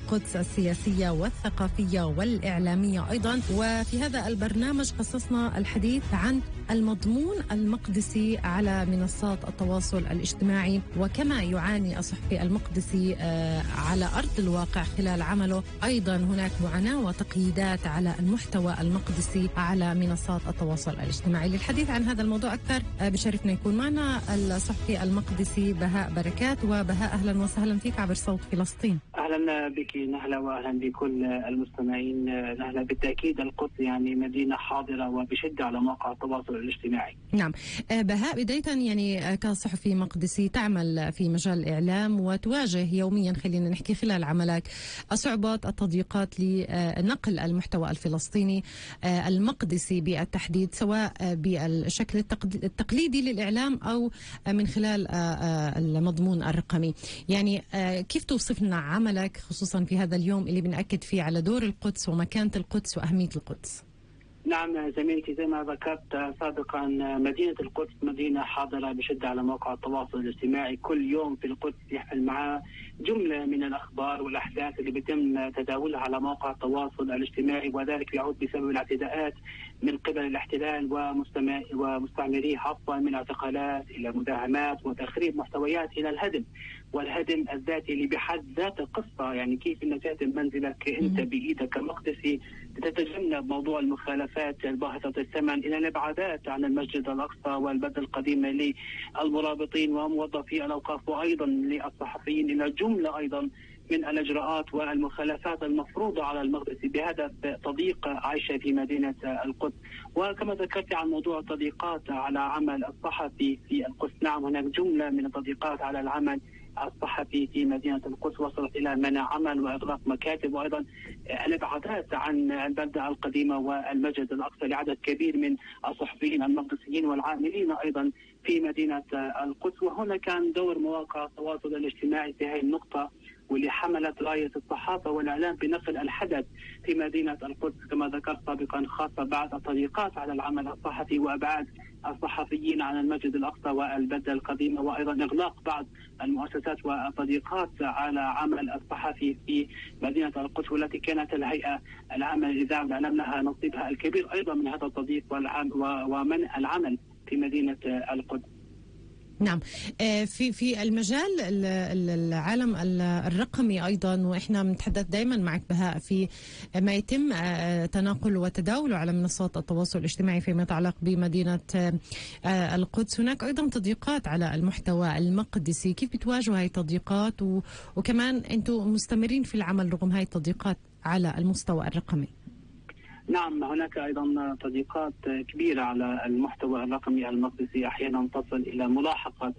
القدس السياسية والثقافية والإعلامية أيضا. وفي هذا البرنامج خصصنا الحديث عن المضمون المقدسي على منصات التواصل الاجتماعي، وكما يعاني الصحفي المقدسي على أرض الواقع خلال عمله. أيضا هناك معاناة وتقييدات على المحتوى المقدسي على منصات التواصل الاجتماعي. للحديث عن هذا الموضوع أكثر بشرفنا يكون معنا الصحفي المقدسي بهاء بركات. وبهاء أهلا وسهلا فيك عبر صوت فلسطين. أهلا بك نهلة، وأهلا بكل المستمعين. نهلة، بالتأكيد القدس يعني مدينة حاضرة وبشدة على مواقع التواصل الاجتماعي. نعم بهاء، بداية يعني كصحفي مقدسي تعمل في مجال الإعلام وتواجه يوميا، خلينا نحكي خلال عملك، صعوبات التضييقات لنقل المحتوى الفلسطيني المقدسي بالتحديد، سواء بالشكل التقليدي للإعلام أو من خلال المضمون الرقمي. يعني كيف توصف لنا عملك خصوصا في هذا اليوم اللي بنأكد فيه على دور القدس ومكانة القدس وأهمية القدس؟ نعم زميلتي، زي ما ذكرت سابقا، مدينة القدس مدينة حاضرة بشدة على مواقع التواصل الاجتماعي. كل يوم في القدس يحمل معاه جملة من الأخبار والأحداث اللي بيتم تداولها على مواقع التواصل الاجتماعي، وذلك يعود بسبب الاعتداءات من قبل الاحتلال ومستعمريه، عفوا، من اعتقالات إلى مداهمات وتخريب محتويات إلى الهدم، والهدم الذاتي اللي بحد ذاته قصة. يعني كيف أنك تهدم منزلك أنت بإيدك كمقدسي، تتجنب موضوع المخالفات الباهظة الثمن إلى الابعادات عن المسجد الأقصى والبلدة القديمة للمرابطين وموظفي الأوقاف، وأيضا للصحفيين، إلى جملة أيضا من الإجراءات والمخالفات المفروضة على المقدسي بهدف تضييق عيشه في مدينة القدس. وكما ذكرت عن موضوع التضييقات على عمل الصحفي في القدس، نعم هناك جملة من التضييقات على العمل الصحفي في مدينة القدس وصلت إلى منع عمل وإغلاق مكاتب، وأيضا الابعادات عن البلدة القديمة والمسجد الأقصى لعدد كبير من الصحفيين المقدسيين والعاملين أيضا في مدينة القدس. وهنا كان دور مواقع التواصل الاجتماعي في هذه النقطة، واللي حملت راية الصحافة والإعلام بنقل الحدث في مدينة القدس كما ذكرت سابقا، خاصة بعد التضييقات على العمل الصحفي وأبعاد الصحفيين عن المسجد الأقصى والبلدة القديمة، وأيضا إغلاق بعض المؤسسات والتضييقات على عمل الصحفي في مدينة القدس، والتي كانت الهيئة العامة للإذاعة والإعلام لها نصيبها الكبير أيضا من هذا التضييق ومنع العمل في مدينة القدس. نعم في المجال العالم الرقمي أيضا، وإحنا بنتحدث دائما معك بهاء في ما يتم تناقله وتداوله على منصات التواصل الاجتماعي فيما يتعلق بمدينة القدس. هناك أيضا تضييقات على المحتوى المقدسي، كيف بتواجهوا هاي التضييقات وكمان أنتم مستمرين في العمل رغم هاي التضييقات على المستوى الرقمي؟ نعم هناك أيضا تضييقات كبيرة على المحتوى الرقمي المقدسي، أحيانا تصل إلى ملاحقة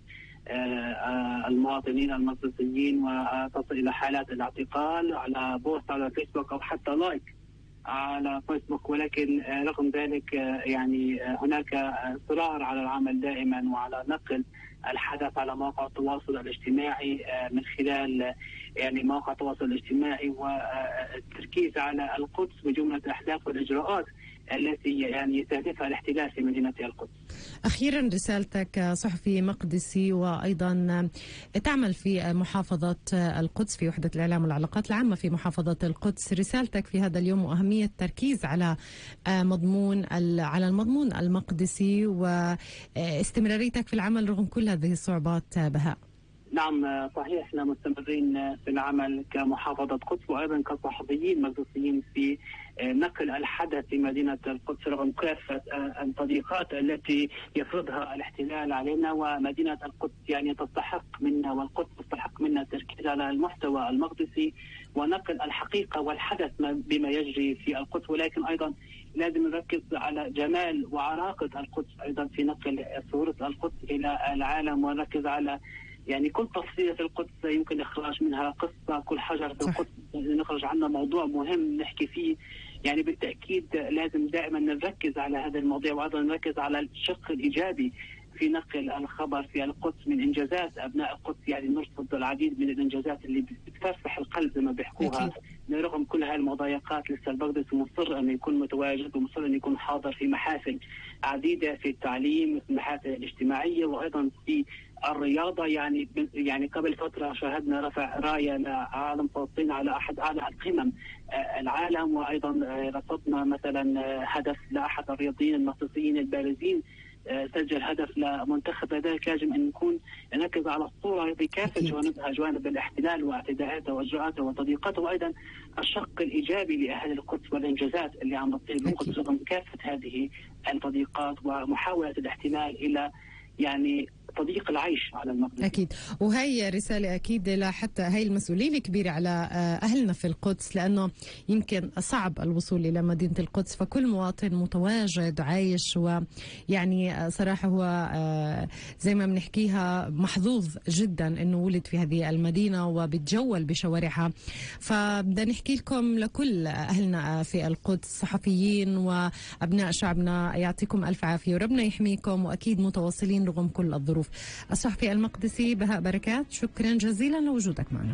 المواطنين المقدسيين وتصل إلى حالات الاعتقال على بوست على فيسبوك أو حتى لايك على فيسبوك. ولكن رغم ذلك يعني هناك إصرار على العمل دائما وعلى نقل الحدث على مواقع التواصل الاجتماعي من خلال يعني مواقع التواصل الاجتماعي، والتركيز على القدس بجملة الأحداث والإجراءات التي يعني يستهدفها الاحتلال في مدينة القدس. أخيرا رسالتك صحفي مقدسي وأيضا تعمل في محافظة القدس في وحدة الإعلام والعلاقات العامة في محافظة القدس، رسالتك في هذا اليوم وأهمية التركيز على المضمون المقدسي واستمراريتك في العمل رغم كل هذه الصعوبات بهاء. نعم صحيح، احنا مستمرين في العمل كمحافظة قدس وأيضا كصحفيين مقدسيين في نقل الحدث في مدينة القدس رغم كافة التضييقات التي يفرضها الاحتلال علينا. ومدينة القدس يعني تستحق منا، والقدس تستحق منا التركيز على المحتوى المقدسي ونقل الحقيقة والحدث بما يجري في القدس، ولكن أيضا لازم نركز على جمال وعراقة القدس أيضا في نقل صورة القدس إلى العالم، ونركز على يعني كل تفصيلة في القدس يمكن إخراج منها قصة، كل حجر في القدس نخرج عنه موضوع مهم نحكي فيه. يعني بالتأكيد لازم دائما نركز على هذا الموضوع، وأيضا نركز على الشق الإيجابي في نقل الخبر في القدس من إنجازات أبناء القدس. يعني نرصد العديد من الإنجازات اللي بتفرح القلب زي ما بيحكوها. رغم كل هذه المضايقات لسه المقدسي مصر أن يكون متواجد ومصر أن يكون حاضر في محافل عديدة في التعليم، في المحافل الاجتماعية، وأيضا في الرياضة يعني قبل فترة شاهدنا رفع راية لعالم فلسطين على أحد أعلى قمم العالم، وأيضا رصدنا مثلا هدف لأحد الرياضيين المصريين البارزين، سجل هدف لمنتخب. لذلك يجب أن نكون نركز على الصورة بكافة جوانبها، جوانب الاحتلال واعتداءاته واجراءاته وتضييقاته، وأيضا الشق الإيجابي لأهل القدس والإنجازات اللي عم بتصير بالقدس رغم كافة هذه التضييقات ومحاولة الاحتلال إلى يعني تضييق العيش على المقدس. أكيد، وهي رسالة أكيد حتى هاي المسؤولية الكبيرة على أهلنا في القدس، لأنه يمكن صعب الوصول إلى مدينة القدس، فكل مواطن متواجد عايش ويعني صراحة هو زي ما بنحكيها محظوظ جدا أنه ولد في هذه المدينة وبتجول بشوارعها. فبدنا نحكي لكم لكل أهلنا في القدس، صحفيين وأبناء شعبنا، يعطيكم ألف عافية وربنا يحميكم، وأكيد متواصلين رغم كل الظروف. الصحفي المقدسي بهاء بركات، شكرا جزيلا لوجودك معنا.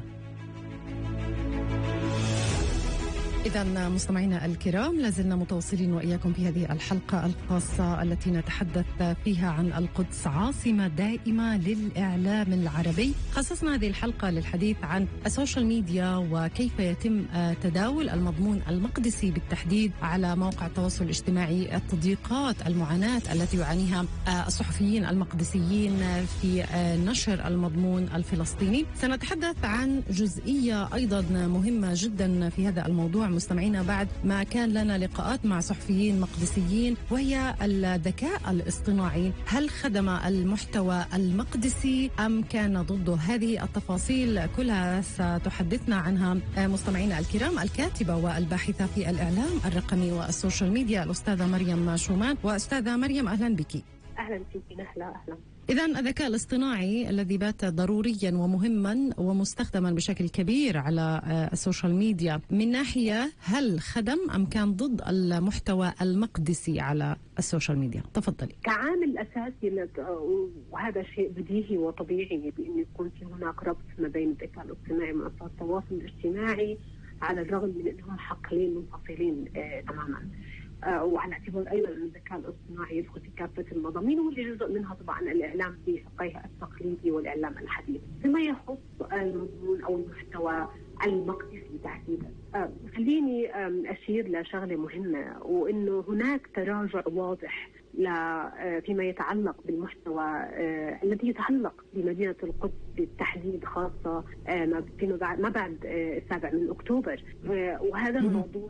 إذا مستمعينا الكرام، لازلنا متواصلين وإياكم في هذه الحلقة الخاصة التي نتحدث فيها عن القدس عاصمة دائمة للإعلام العربي. خصصنا هذه الحلقة للحديث عن السوشيال ميديا وكيف يتم تداول المضمون المقدسي بالتحديد على مواقع التواصل الاجتماعي، التضييقات، المعاناة التي يعانيها الصحفيين المقدسيين في نشر المضمون الفلسطيني. سنتحدث عن جزئية أيضا مهمة جدا في هذا الموضوع مستمعينا بعد ما كان لنا لقاءات مع صحفيين مقدسيين، وهي الذكاء الاصطناعي. هل خدم المحتوى المقدسي أم كان ضده؟ هذه التفاصيل كلها ستحدثنا عنها مستمعينا الكرام الكاتبة والباحثة في الإعلام الرقمي والسوشيال ميديا الأستاذة مريم شومان. وأستاذة مريم أهلا بك. أهلا فيك. أهلا. إذن الذكاء الاصطناعي الذي بات ضروريا ومهما ومستخدما بشكل كبير على السوشيال ميديا، من ناحية هل خدم أم كان ضد المحتوى المقدسي على السوشيال ميديا؟ تفضلي. كعامل أساسي، وهذا شيء بديهي وطبيعي بأن يكون في هناك ربط ما بين الذكاء الاصطناعي ومنصات التواصل الاجتماعي، على الرغم من أنهم حقلين منفصلين تماما. وعلى اعتبار ايضا ان الذكاء الاصطناعي يدخل في كافه المضامين، واللي جزء منها طبعا الاعلام بشقيه التقليدي والاعلام الحديث. فيما يخص المضمون او المحتوى المقدسي تحديدا، خليني اشير لشغله مهمه، وانه هناك تراجع واضح فيما يتعلق بالمحتوى الذي يتعلق بمدينة القدس بالتحديد، خاصة ما بعد 7 أكتوبر. وهذا الموضوع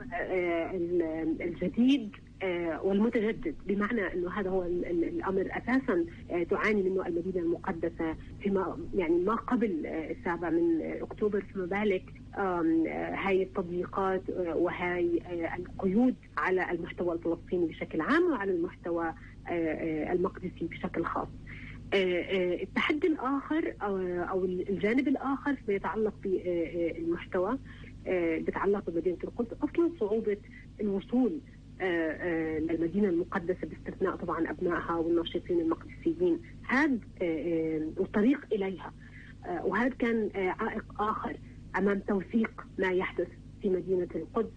الجديد والمتجدد، بمعنى أنه هذا هو الأمر أساسا تعاني منه المدينة المقدسة فيما يعني ما قبل 7 أكتوبر، فما بالك هاي التضييقات وهاي القيود على المحتوى الفلسطيني بشكل عام وعلى المحتوى المقدسي بشكل خاص. التحدي الآخر أو الجانب الآخر فيما يتعلق بالمحتوى بيتعلق بمدينة القدس، أصلا صعوبة الوصول للمدينة المقدسة باستثناء طبعا أبنائها والناشطين المقدسيين، هذا والطريق إليها، وهذا كان عائق آخر أمام توثيق ما يحدث في مدينة القدس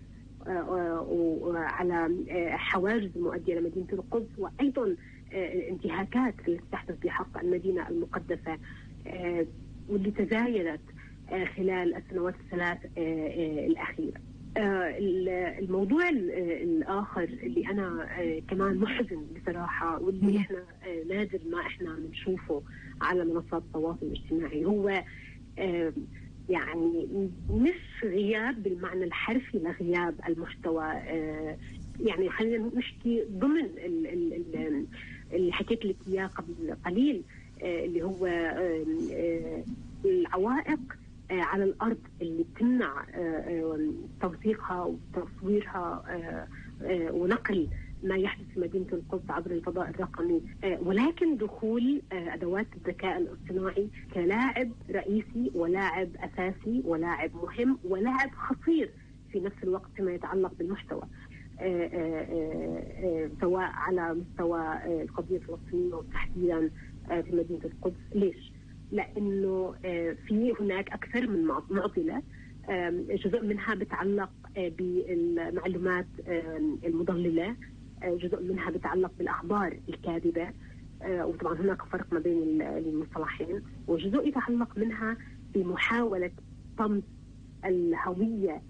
وعلى حواجز المؤدية لمدينة القدس، وأيضا انتهاكات التي تحدث بحق المدينة المقدسة واللي تزايدت خلال السنوات الثلاث الأخيرة. الموضوع الآخر اللي أنا كمان محزن بصراحة، واللي إحنا نادر ما إحنا بنشوفه على منصات التواصل الاجتماعي، هو يعني مش غياب بالمعنى الحرفي لغياب المحتوى، يعني خلينا نحكي ضمن اللي حكيت لك إياه قبل قليل، اللي هو العوائق على الأرض اللي تمنع توثيقها وتصويرها ونقل ما يحدث في مدينة القدس عبر الفضاء الرقمي، ولكن دخول أدوات الذكاء الاصطناعي كلاعب رئيسي ولاعب أساسي ولاعب مهم ولاعب خطير في نفس الوقت فيما يتعلق بالمحتوى، سواء على مستوى القضية الفلسطينية وتحديدا في مدينة القدس. ليش؟ لأنه في هناك أكثر من معضلة، جزء منها بتعلق بالمعلومات المضللة، جزء منها بتعلق بالأخبار الكاذبة، وطبعا هناك فرق ما بين المصطلحين، وجزء يتعلق منها بمحاولة طمس الهوية